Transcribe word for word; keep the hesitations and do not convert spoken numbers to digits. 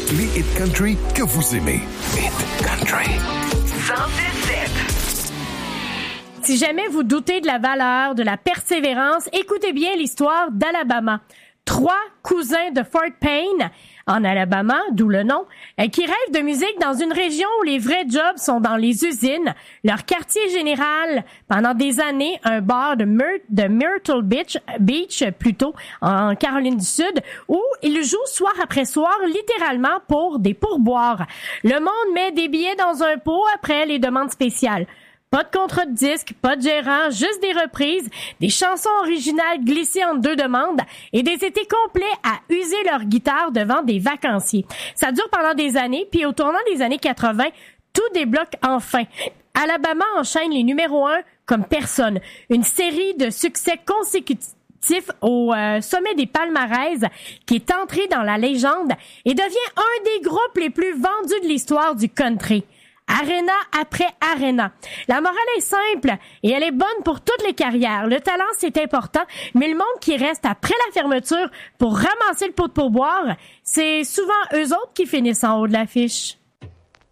Les hits country que vous aimez. Hit country. cent dix-sept. Si jamais vous doutez de la valeur, de la persévérance, écoutez bien l'histoire d'Alabama. Trois cousins de Fort Payne, en Alabama, d'où le nom, qui rêvent de musique dans une région où les vrais jobs sont dans les usines, leur quartier général, pendant des années, un bar de, Myr- de Myrtle Beach, Beach, plutôt, en Caroline du Sud, où ils jouent soir après soir, littéralement pour des pourboires. Le monde met des billets dans un pot après les demandes spéciales. Pas de contrat de disque, pas de gérant, juste des reprises, des chansons originales glissées entre deux demandes et des étés complets à user leur guitare devant des vacanciers. Ça dure pendant des années, puis au tournant des années quatre-vingts, tout débloque enfin. Alabama enchaîne les numéros un comme personne. Une série de succès consécutifs au euh, sommet des palmarès qui est entré dans la légende et devient un des groupes les plus vendus de l'histoire du country. Arena après arena. La morale est simple et elle est bonne pour toutes les carrières. Le talent, c'est important, mais le monde qui reste après la fermeture pour ramasser le pot de pourboire, c'est souvent eux autres qui finissent en haut de l'affiche.